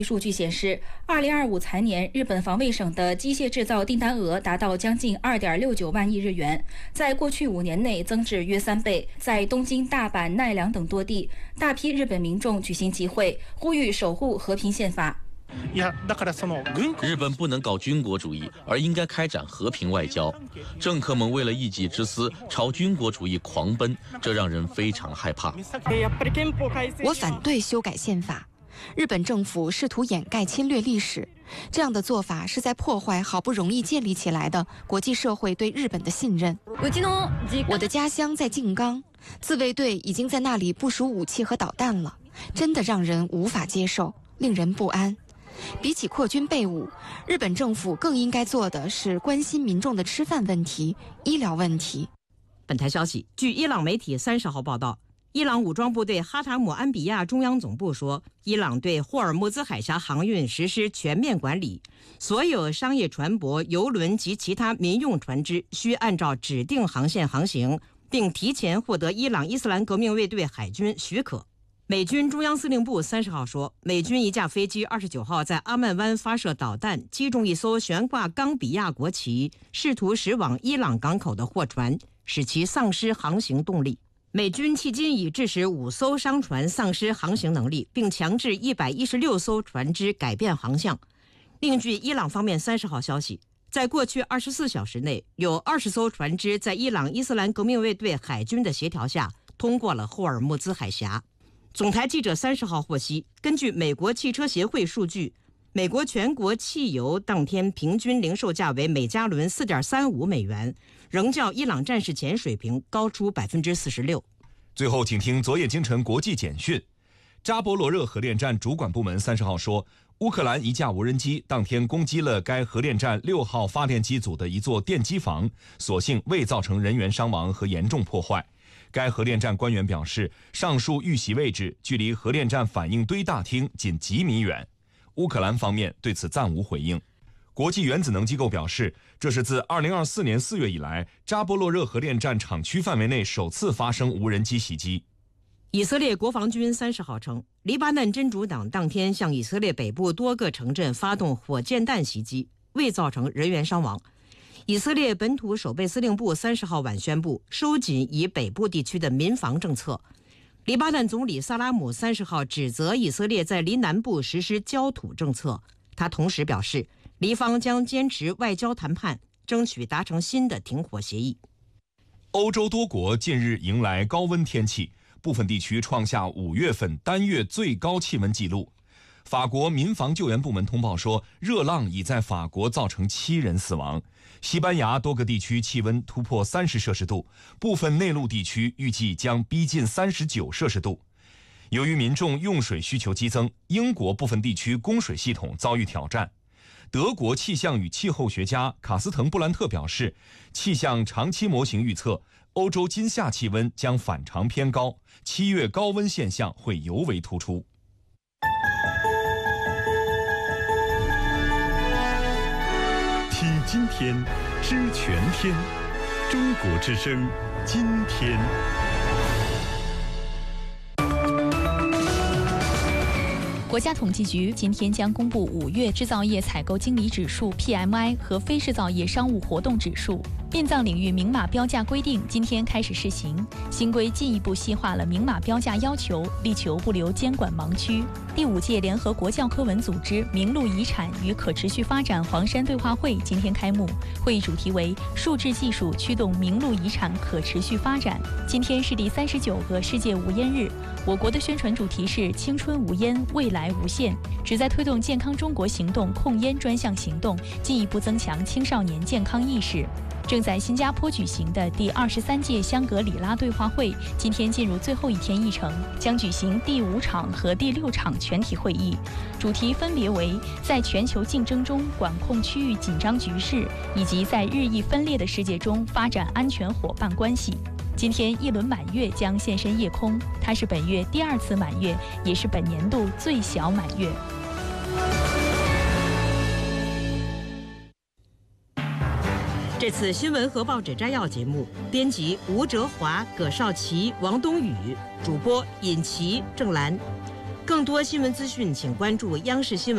数据显示，2025财年日本防卫省的机械制造订单额达到将近2.69万亿日元，在过去5年内增至约3倍。在东京、大阪、奈良等多地，大批日本民众举行集会，呼吁守护和平宪法。 日本不能搞军国主义，而应该开展和平外交。政客们为了一己之私，朝军国主义狂奔，这让人非常害怕。 我反对修改宪法。日本政府试图掩盖侵略历史，这样的做法是在破坏好不容易建立起来的国际社会对日本的信任。我的家乡在静冈，自卫队已经在那里部署武器和导弹了，真的让人无法接受，令人不安。比起扩军备武，日本政府更应该做的是关心民众的吃饭问题、医疗问题。 本台消息，据伊朗媒体30号报道，伊朗武装部队哈塔姆安比亚中央总部说，伊朗对霍尔木兹海峡航运实施全面管理，所有商业船舶、邮轮及其他民用船只需按照指定航线航行，并提前获得伊朗伊斯兰革命卫队海军许可。美军中央司令部30号说，美军一架飞机29号在阿曼湾发射导弹，击中一艘悬挂冈比亚国旗、试图驶往伊朗港口的货船，使其丧失航行动力。美军迄今已致使5艘商船丧失航行能力，并强制116艘船只改变航向。另据伊朗方面30号消息，在过去24小时内，有20艘船只在伊朗伊斯兰革命卫队海军的协调下通过了霍尔木兹海峡。总台记者30号获悉，根据美国汽车协会数据，美国全国汽油当天平均零售价为每加仑4.35美元，仍较伊朗战事前水平高出46%。 最后，请听昨夜今晨国际简讯。扎波罗热核电站主管部门30号说，乌克兰一架无人机当天攻击了该核电站6号发电机组的一座电机房，所幸未造成人员伤亡和严重破坏。该核电站官员表示，上述遇袭位置距离核电站反应堆大厅仅几米远。乌克兰方面对此暂无回应。国际原子能机构表示，这是自2024年4月以来，扎波罗热核电站厂区范围内首次发生无人机袭击。 以色列国防军30号称，黎巴嫩真主党当天向以色列北部多个城镇发动火箭弹袭击，未造成人员伤亡。以色列本土守备司令部30号晚宣布收紧以北部地区的民防政策。黎巴嫩总理萨拉姆30号指责以色列在黎南部实施焦土政策。他同时表示，黎方将坚持外交谈判，争取达成新的停火协议。 欧洲多国近日迎来高温天气，部分地区创下5月份单月最高气温纪录。法国民防救援部门通报说，热浪已在法国造成7人死亡。西班牙多个地区气温突破30摄氏度，部分内陆地区预计将逼近39摄氏度。由于民众用水需求激增，英国部分地区供水系统遭遇挑战。德国气象与气候学家卡斯滕布兰特表示，气象长期模型预测，欧洲今夏气温将反常偏高，7月高温现象会尤为突出。 听今天，知全天，中国之声，今天。 国家统计局今天将公布5月制造业采购经理指数 PMI 和非制造业商务活动指数。殡葬领域明码标价规定今天开始试行，新规进一步细化了明码标价要求，力求不留监管盲区。第5届联合国教科文组织名录遗产与可持续发展黄山对话会今天开幕，会议主题为数字技术驱动名录遗产可持续发展。今天是第39个世界无烟日，我国的宣传主题是青春无烟，未来无限，旨在推动健康中国行动控烟专项行动，进一步增强青少年健康意识。正在新加坡举行的第23届香格里拉对话会今天进入最后一天议程，将举行第5场和第6场全体会议，主题分别为在全球竞争中管控区域紧张局势，以及在日益分裂的世界中发展安全伙伴关系。今天一轮满月将现身夜空，它是本月第2次满月，也是本年度最小满月。 这次新闻和报纸摘要节目，编辑吴哲华、葛少奇、王东宇，主播尹琪、郑兰。 更多新闻资讯，请关注央视新闻。